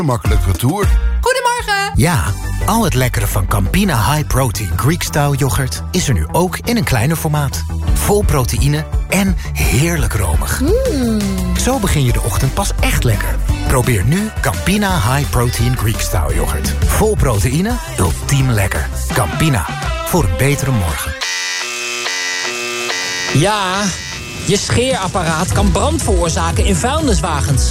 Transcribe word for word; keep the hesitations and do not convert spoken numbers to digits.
Makkelijk retour. Goedemorgen! Ja, al het lekkere van Campina High Protein Greek Style yoghurt is er nu ook in een kleiner formaat. Vol proteïne en heerlijk romig. Mm. Zo begin je de ochtend pas echt lekker. Probeer nu Campina High Protein Greek Style yoghurt. Vol proteïne, ultiem lekker. Campina, voor een betere morgen. Ja, je scheerapparaat kan brand veroorzaken in vuilniswagens.